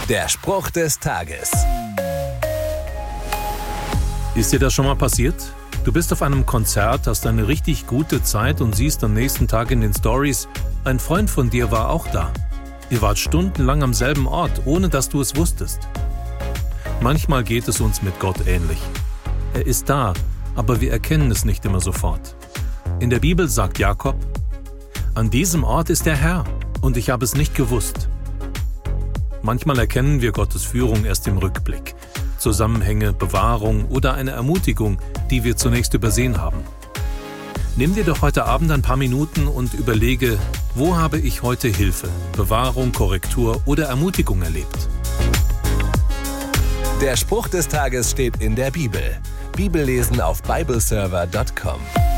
Der Spruch des Tages. Ist dir das schon mal passiert? Du bist auf einem Konzert, hast eine richtig gute Zeit und siehst am nächsten Tag in den Stories, ein Freund von dir war auch da. Ihr wart stundenlang am selben Ort, ohne dass du es wusstest. Manchmal geht es uns mit Gott ähnlich. Er ist da, aber wir erkennen es nicht immer sofort. In der Bibel sagt Jakob: An diesem Ort ist der Herr, und ich habe es nicht gewusst. Manchmal erkennen wir Gottes Führung erst im Rückblick. Zusammenhänge, Bewahrung oder eine Ermutigung, die wir zunächst übersehen haben. Nimm dir doch heute Abend ein paar Minuten und überlege, wo habe ich heute Hilfe, Bewahrung, Korrektur oder Ermutigung erlebt? Der Spruch des Tages steht in der Bibel. Bibellesen auf bibleserver.com.